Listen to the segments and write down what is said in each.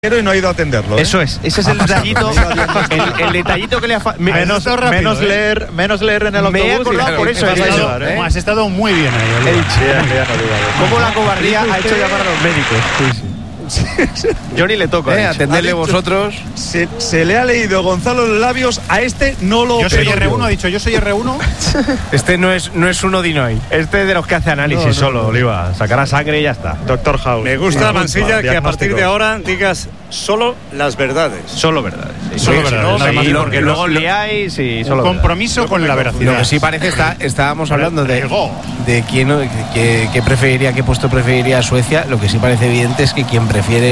y no ha ido a atenderlo. Eso es, ese es el detallito, el detallito que le ha menos leer en el autobús. Me he acordado por eso. Has estado muy bien ahí. ¿Cómo la cobardía ha hecho llamar a los médicos? Sí. Yo ni le toco. Atenderle vosotros. Se le ha leído Gonzalo los labios. A este no lo. Yo soy R1, ha dicho yo soy R1. Este no es uno Dinoy. Este es de los que hace análisis solo, Oliva. Sacará sangre y ya está. Doctor House. Me gusta, Mansilla, que a partir de ahora digas solo las verdades. Solo verdades. Sí. Solo verdades. Sí, porque luego liáis y solo compromiso con la veracidad. Lo que sí parece, estábamos hablando de quién qué preferiría, qué puesto preferiría Suecia. Lo que sí parece evidente es que quien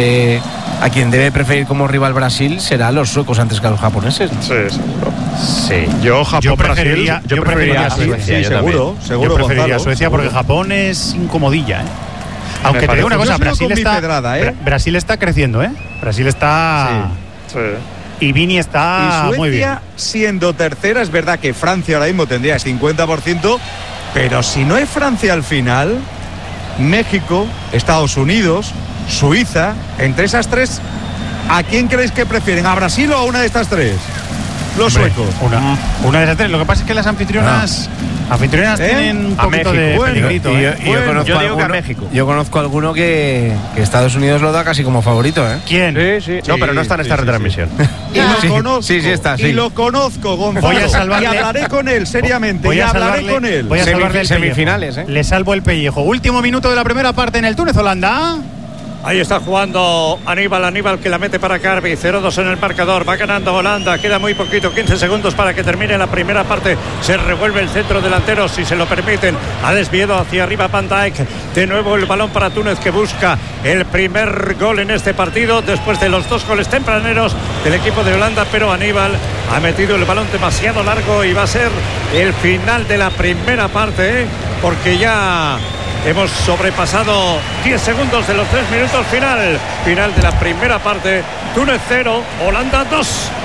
debe preferir como rival Brasil será los suecos antes que a los japoneses, ¿no? Sí, seguro. Sí. Yo preferiría Suecia. Sí, seguro. Yo preferiría Gonzalo, Suecia seguro. porque Japón es incomodilla, Aunque te digo una cosa, Brasil está creciendo, Brasil está... Sí. Y Vini está y Suecia, muy bien. Siendo tercera, es verdad que Francia ahora mismo tendría el 50%, pero si no es Francia al final, México, Estados Unidos, Suiza, entre esas tres, ¿a quién creéis que prefieren? ¿A Brasil o a una de estas tres? Los suecos. Una de esas tres. Lo que pasa es que las anfitrionas tienen un poquito de peligrito. Yo digo que a México. Yo conozco a alguno que Estados Unidos lo da casi como favorito, ¿Quién? Sí. No, pero no está en esta retransmisión. Y lo conozco. Sí, está. Y lo conozco, Gonzalo. Voy a salvarle. Y hablaré con él, seriamente. Voy a salvarle el semifinales, pellejo. Le salvo el pellejo. Último minuto de la primera parte en el Túnez, Holanda. Ahí está jugando Aníbal que la mete para Carvi, 0-2 en el marcador, va ganando Holanda, queda muy poquito, 15 segundos para que termine la primera parte, se revuelve el centro delantero, si se lo permiten, ha desviado hacia arriba Van Dijk, de nuevo el balón para Túnez que busca el primer gol en este partido, después de los 2 goles tempraneros del equipo de Holanda, pero Aníbal ha metido el balón demasiado largo y va a ser el final de la primera parte, porque ya... hemos sobrepasado 10 segundos de los 3 minutos final de la primera parte. Túnez 0, Holanda 2.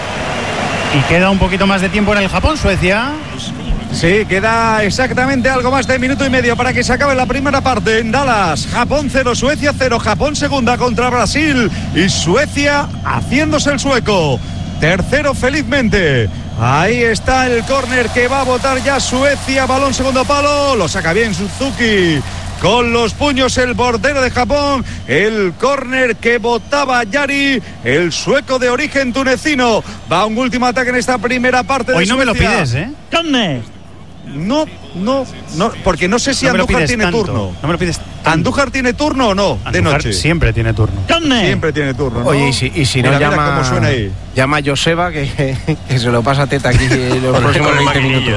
Y queda un poquito más de tiempo en el Japón-Suecia. Sí, queda exactamente algo más de minuto y medio para que se acabe la primera parte en Dallas. Japón 0, Suecia 0, Japón segunda contra Brasil y Suecia haciéndose el sueco. Tercero felizmente. Ahí está el córner que va a botar ya Suecia, balón segundo palo, lo saca bien Suzuki. Con los puños el portero de Japón, el córner que botaba Yari, el sueco de origen tunecino. Va un último ataque en esta primera parte de Suecia. Hoy no me lo pides, ¿Córner? No, porque no sé si Andújar tiene turno. No me lo pides tanto. ¿Andújar tiene turno o no? De noche. Siempre tiene turno. Siempre tiene turno, ¿no? Oye, y si no, mira cómo suena ahí. Llama a Joseba que se lo pasa a Teta aquí los próximos 20 minutos.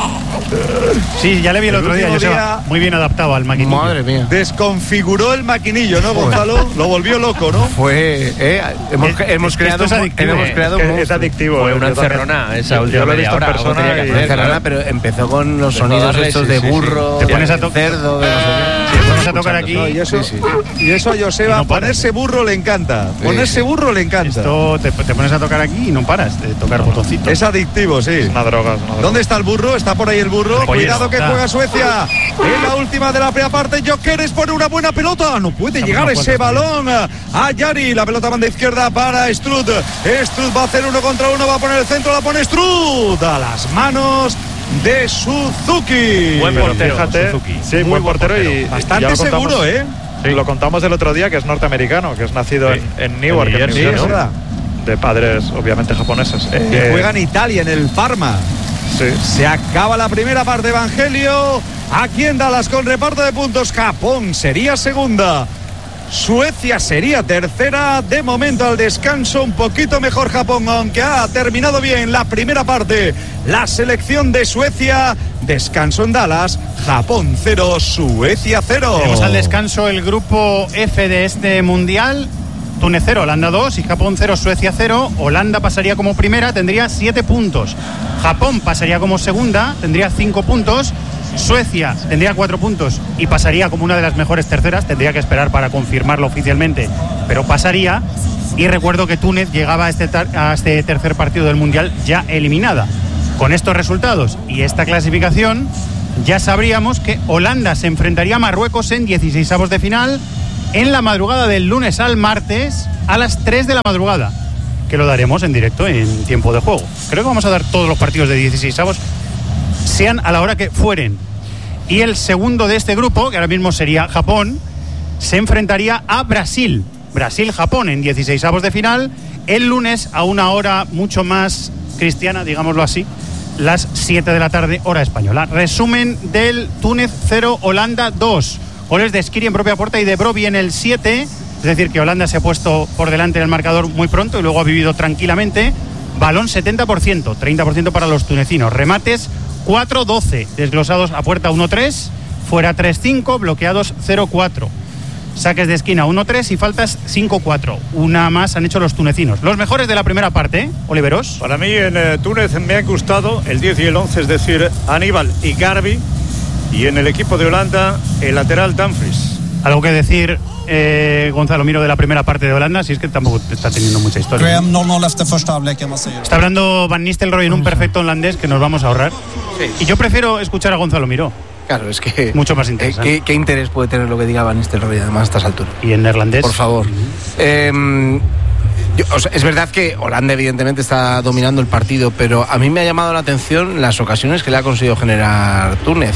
Sí, ya le vi el otro día, Joseba. Muy bien adaptado al maquinillo. Madre mía. Desconfiguró el maquinillo, ¿no, Gonzalo? Lo volvió loco, ¿no? Hemos creado es adictivo. Fue una encerrona esa última. Yo lo he visto en persona. Pero empezó con los sonidos estos de burro, te pones a tocar cerdo, de no sé qué. Te pones a tocar aquí. Y eso a Joseba, ponerse burro le encanta. Ponerse burro le encanta. Esto te pones a tocar aquí y no paras de tocar botoncitos. Es adictivo, sí. Es una droga. ¿Dónde está el burro? Está por ahí el burro. Pues cuidado que juega Suecia. En la última de la primera parte, Gyökeres pone una buena pelota. No puede llegar ese balón a Yari. La pelota banda izquierda para Struth. Struth va a hacer 1 contra 1. Va a poner el centro. La pone Struth a las manos de Suzuki. Buen portero, fíjate, Suzuki. Sí, buen portero y bastante seguro, Sí. Lo contamos el otro día, que es norteamericano, que es nacido en Newark, en New Jersey, ¿verdad? De padres obviamente japoneses. Que juega en Italia, en el Parma. Sí. Se acaba la primera parte, Evangelio. Aquí en Dallas con reparto de puntos. Japón sería segunda. Suecia sería tercera. De momento al descanso un poquito mejor Japón, aunque ha terminado bien la primera parte. La selección de Suecia. Descanso en Dallas. Japón 0, Suecia 0. Tenemos al descanso el grupo F de este mundial. Túnez 0, Holanda 2 y Japón 0, Suecia 0. Holanda pasaría como primera, tendría 7 puntos. Japón pasaría como segunda, tendría 5 puntos. Suecia tendría 4 puntos y pasaría como una de las mejores terceras. Tendría que esperar para confirmarlo oficialmente, pero pasaría. Y recuerdo que Túnez llegaba a este tercer partido del Mundial ya eliminada. Con estos resultados y esta clasificación, ya sabríamos que Holanda se enfrentaría a Marruecos en 16avos de final en la madrugada del lunes al martes a las 3 de la madrugada, que lo daremos en directo en tiempo de juego. Creo que vamos a dar todos los partidos de 16avos, sean a la hora que fueren. Y el segundo de este grupo, que ahora mismo sería Japón, se enfrentaría a Brasil. Brasil-Japón en 16avos de final, el lunes a una hora mucho más cristiana, digámoslo así, las 7 de la tarde, hora española. Resumen del Túnez 0, Holanda 2. Goles de Skiri en propia puerta y de Brobbey en el 7. Es decir, que Holanda se ha puesto por delante del marcador muy pronto y luego ha vivido tranquilamente. Balón 70%, 30% para los tunecinos. Remates 4-12, desglosados a puerta 1-3, fuera 3-5, bloqueados 0-4. Saques de esquina 1-3 y faltas 5-4. Una más han hecho los tunecinos. Los mejores de la primera parte, Oliveros. Para mí en Túnez me ha gustado el 10 y el 11, es decir, Aníbal y Garbi. Y en el equipo de Holanda, el lateral Dumfries. ¿Algo que decir, Gonzalo Miro, de la primera parte de Holanda? Si es que tampoco está teniendo mucha historia. Está hablando Van Nistelrooy en un perfecto holandés que nos vamos a ahorrar. Sí. Y yo prefiero escuchar a Gonzalo Miro. Claro, es que... mucho más interesante. ¿Qué interés puede tener lo que diga Van Nistelrooy además a estas alturas? ¿Y en neerlandés? Por favor. Es verdad que Holanda evidentemente está dominando el partido, pero a mí me ha llamado la atención las ocasiones que le ha conseguido generar Túnez.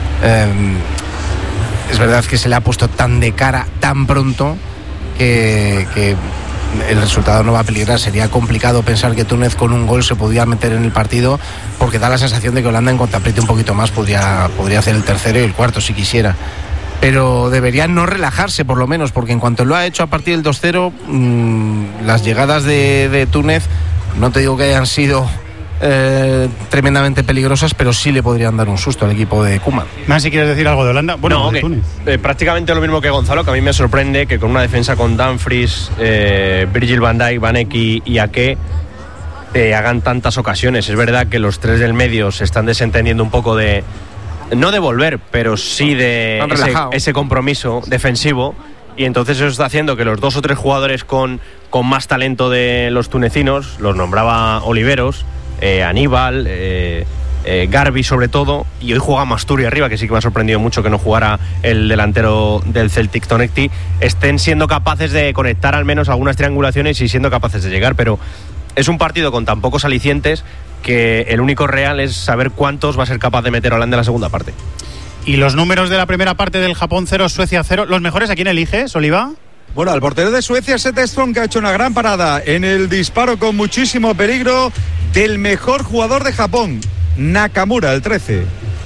Es verdad que se le ha puesto tan de cara tan pronto que el resultado no va a peligrar. Sería complicado pensar que Túnez con un gol se podía meter en el partido, porque da la sensación de que Holanda, en cuanto apriete un poquito más, podría hacer el tercero y el cuarto si quisiera. Pero debería no relajarse, por lo menos, porque en cuanto lo ha hecho a partir del 2-0, las llegadas de Túnez, no te digo que hayan sido tremendamente peligrosas, pero sí le podrían dar un susto al equipo de Koeman. Más, si quieres decir algo de Holanda. Bueno, no, de Túnez. Prácticamente lo mismo que Gonzalo, que a mí me sorprende que con una defensa con Dumfries, Virgil van Dijk, Van Eki y Ake hagan tantas ocasiones. Es verdad que los tres del medio se están desentendiendo un poco de, no de volver, pero sí de ese compromiso defensivo, y entonces eso está haciendo que los dos o tres jugadores con más talento de los tunecinos, los nombraba Oliveros, Aníbal, Garbi sobre todo, y hoy juega Masturi arriba, que sí que me ha sorprendido mucho que no jugara el delantero del Celtic, Tonecti, estén siendo capaces de conectar al menos algunas triangulaciones y siendo capaces de llegar. Pero es un partido con tan pocos alicientes que el único real es saber cuántos va a ser capaz de meter Holanda en la segunda parte. Y los números de la primera parte del Japón 0, Suecia 0, ¿los mejores a quién eliges, Oliva? Bueno, al portero de Suecia, Zetterström, que ha hecho una gran parada en el disparo con muchísimo peligro del mejor jugador de Japón, Nakamura, el 13.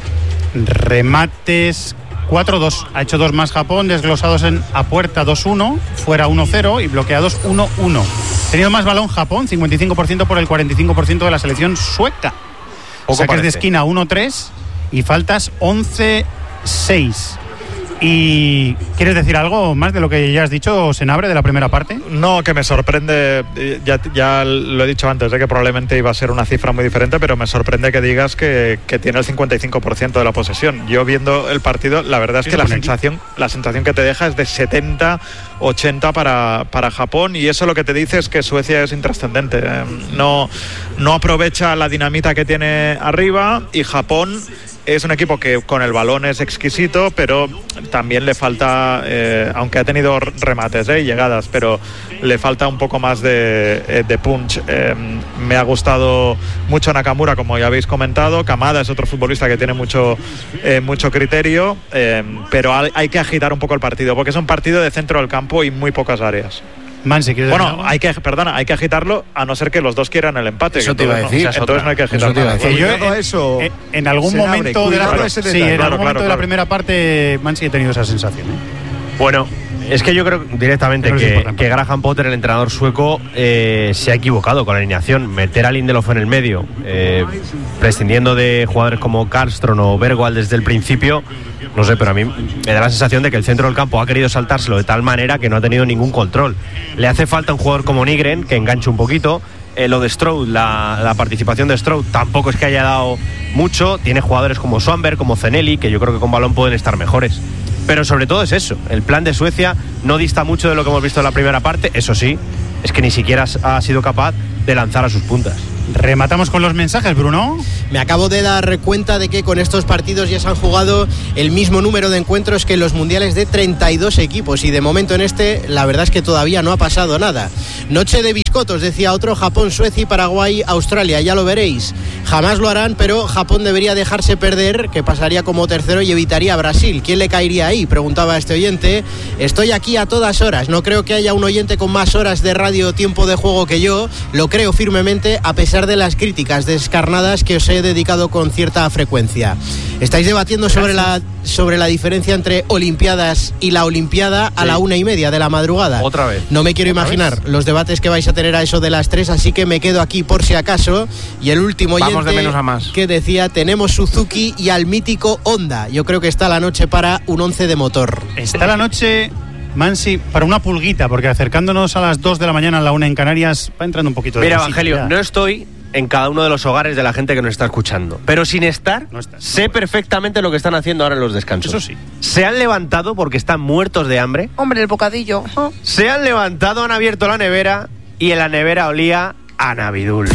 Remates 4-2, ha hecho dos más Japón, desglosados a puerta 2-1, fuera 1-0 y bloqueados 1-1. Ha tenido más balón Japón, 55% por el 45% de la selección sueca. Saques de esquina 1-3 y faltas 11-6. ¿Y quieres decir algo más de lo que ya has dicho, Senabre, de la primera parte? No, que me sorprende, ya lo he dicho antes, que probablemente iba a ser una cifra muy diferente, pero me sorprende que digas que tiene el 55% de la posesión. Yo viendo el partido, la verdad es que la sensación que te deja es de 70-80 para Japón, y eso lo que te dice es que Suecia es intrascendente. No aprovecha la dinamita que tiene arriba, y Japón es un equipo que con el balón es exquisito, pero también le falta, aunque ha tenido remates y llegadas, pero le falta un poco más de punch. Me ha gustado mucho Nakamura, como ya habéis comentado. Kamada es otro futbolista que tiene mucho criterio, pero hay que agitar un poco el partido, porque es un partido de centro del campo y muy pocas áreas. Bueno, hay que agitarlo, a no ser que los dos quieran el empate. Eso te iba a decir. Entonces no hay que agitarlo. En algún momento de la primera parte, Mansi, he tenido esa sensación. Bueno, es que yo creo directamente que Graham Potter, el entrenador sueco, se ha equivocado con la alineación. Meter a Lindelof en el medio, prescindiendo de jugadores como Karlström o Bergwall desde el principio, no sé, pero a mí me da la sensación de que el centro del campo ha querido saltárselo de tal manera que no ha tenido ningún control. Le hace falta un jugador como Nygren que enganche un poquito. Lo de Stroud, la participación de Stroud tampoco es que haya dado mucho. Tiene jugadores como Swanberg, como Zenelli, que yo creo que con balón pueden estar mejores. Pero sobre todo es eso, el plan de Suecia no dista mucho de lo que hemos visto en la primera parte. Eso sí, es que ni siquiera ha sido capaz de lanzar a sus puntas. Rematamos con los mensajes, Bruno. me acabo de dar cuenta de que con estos partidos ya se han jugado el mismo número de encuentros que en los mundiales de 32 equipos y de momento en este la verdad es que todavía no ha pasado nada. Noche de biscotos, decía otro, Japón, Suecia y Paraguay, Australia, ya lo veréis. Jamás lo harán, pero Japón debería dejarse perder, que pasaría como tercero y evitaría a Brasil. ¿Quién le caería ahí?, preguntaba este oyente. Estoy aquí a todas horas, no creo que haya un oyente con más horas de radio tiempo de juego que yo, lo creo firmemente a pesar de las críticas descarnadas que os he dedicado con cierta frecuencia. Estáis debatiendo sobre la diferencia entre Olimpiadas y la Olimpiada a la 1:30 de la madrugada. Otra vez. No me quiero imaginar los debates que vais a tener a eso de las 3, así que me quedo aquí por si acaso. Y el último oyente, vamos de menos a más, que decía, tenemos Suzuki y al mítico Honda. Yo creo que está la noche para un 11 de motor. Está la noche, Mansi, para una pulguita, porque acercándonos a las 2 de la mañana, a la 1 en Canarias, va entrando un poquito de... Mira, Evangelio, no estoy en cada uno de los hogares de la gente que nos está escuchando, pero sin estar, sé perfectamente lo que están haciendo ahora en los descansos. Eso sí. Se han levantado porque están muertos de hambre. Hombre, el bocadillo. Se han levantado, han abierto la nevera y en la nevera olía a Navidul.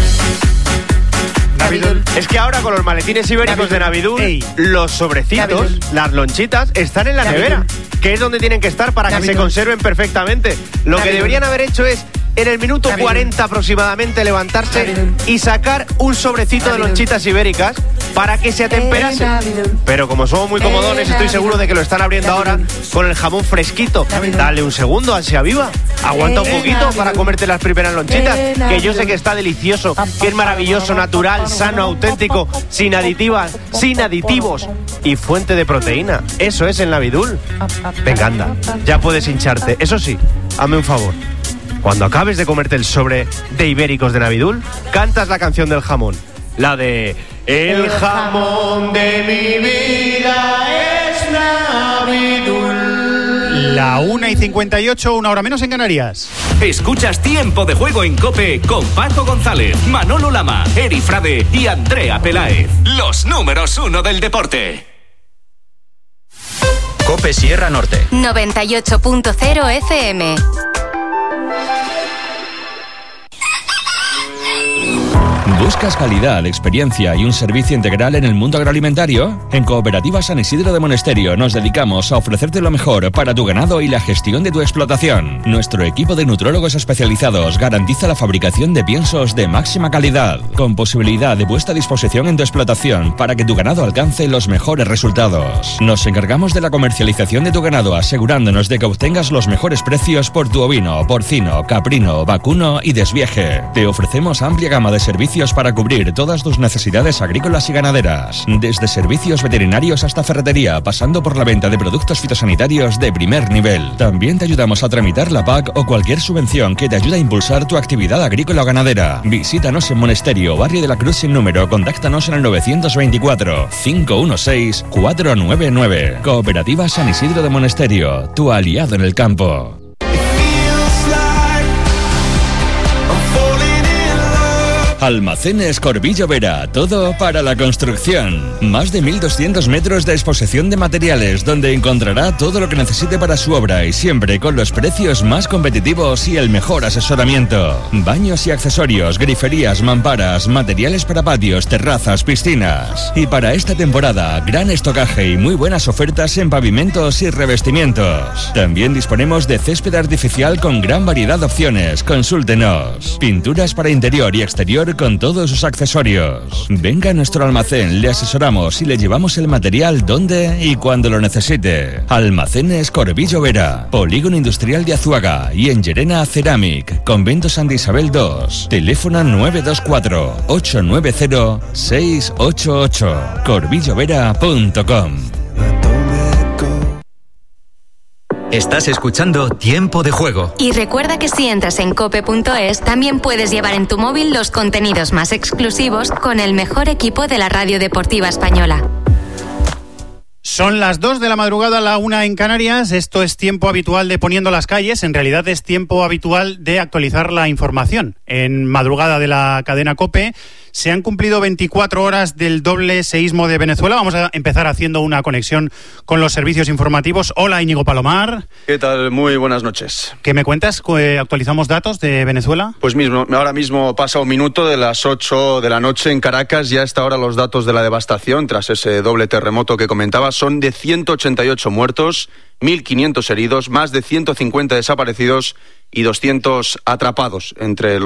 Es que ahora con los maletines ibéricos de Navidul, los sobrecitos, las lonchitas, están en la nevera, que es donde tienen que estar para que se conserven perfectamente. Lo que deberían haber hecho es, en el minuto 40 aproximadamente, levantarse y sacar un sobrecito de lonchitas ibéricas para que se atemperase. Pero como somos muy comodones, estoy seguro de que lo están abriendo ahora con el jamón fresquito. Dale un segundo, ansia viva. Aguanta un poquito para comerte las primeras lonchitas, que yo sé que está delicioso, que es maravilloso, natural, sano, auténtico, sin aditivas, sin aditivos y fuente de proteína. Eso es el Navidul. Venga, anda, ya puedes hincharte. Eso sí, hazme un favor. Cuando acabes de comerte el sobre de ibéricos de Navidul, cantas la canción del jamón. La de... El jamón de mi vida es Navidul. La 1:58, una hora menos en Canarias. Escuchas Tiempo de Juego en COPE con Paco González, Manolo Lama, Eri Frade y Andrea Peláez. Los números 1 del deporte. COPE Sierra Norte 98.0 FM. ¿Buscas calidad, experiencia y un servicio integral en el mundo agroalimentario? En Cooperativa San Isidro de Monesterio nos dedicamos a ofrecerte lo mejor para tu ganado y la gestión de tu explotación. Nuestro equipo de nutrólogos especializados garantiza la fabricación de piensos de máxima calidad, con posibilidad de puesta a disposición en tu explotación para que tu ganado alcance los mejores resultados. Nos encargamos de la comercialización de tu ganado, asegurándonos de que obtengas los mejores precios por tu ovino, porcino, caprino, vacuno y desvieje. Te ofrecemos amplia gama de servicios para cubrir todas tus necesidades agrícolas y ganaderas, desde servicios veterinarios hasta ferretería, pasando por la venta de productos fitosanitarios de primer nivel. También te ayudamos a tramitar la PAC o cualquier subvención que te ayude a impulsar tu actividad agrícola o ganadera. Visítanos en Monesterio, Barrio de la Cruz sin número. Contáctanos en el 924-516-499. Cooperativa San Isidro de Monesterio, tu aliado en el campo. Almacenes Corbillo Vera, todo para la construcción. Más de 1.200 metros de exposición de materiales, donde encontrará todo lo que necesite para su obra y siempre con los precios más competitivos y el mejor asesoramiento. Baños y accesorios, griferías, mamparas, materiales para patios, terrazas, piscinas. Y para esta temporada, gran estocaje y muy buenas ofertas en pavimentos y revestimientos. También disponemos de césped artificial con gran variedad de opciones. Consúltenos. Pinturas para interior y exterior con todos sus accesorios. Venga a nuestro almacén, le asesoramos y le llevamos el material donde y cuando lo necesite. Almacenes Corbillo Vera, Polígono Industrial de Azuaga y en Llerena Ceramic, Convento Santa Isabel 2. Teléfono 924-890-688. corbillovera.com. Estás escuchando Tiempo de Juego. Y recuerda que si entras en cope.es, también puedes llevar en tu móvil los contenidos más exclusivos con el mejor equipo de la radio deportiva española. Son las 2 de la madrugada, la 1 en Canarias. Esto es tiempo habitual de Poniendo las Calles. En realidad es tiempo habitual de actualizar la información. En madrugada de la cadena COPE Se han cumplido 24 horas del doble seísmo de Venezuela. Vamos a empezar haciendo una conexión con los servicios informativos. Hola, Íñigo Palomar. ¿Qué tal? Muy buenas noches. ¿Qué me cuentas? ¿Actualizamos datos de Venezuela? Pues ahora mismo pasa un minuto de las 8 de la noche en Caracas. Ya hasta ahora los datos de la devastación tras ese doble terremoto que comentaba son de 188 muertos, 1.500 heridos, más de 150 desaparecidos y 200 atrapados entre